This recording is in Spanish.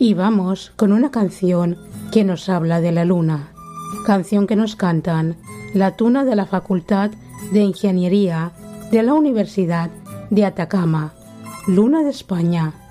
Y vamos con una canción que nos habla de la luna. Canción que nos cantan la Tuna de la Facultad de Ingeniería de la Universidad de Atacama, Luna de España.